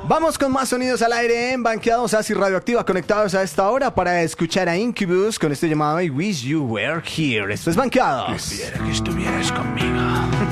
Vamos con más sonidos al aire en Banqueados Así Radioactiva, conectados a esta hora para escuchar a Incubus con este llamado I Wish You Were Here. Esto es Banqueados. Quisiera que estuvieras conmigo.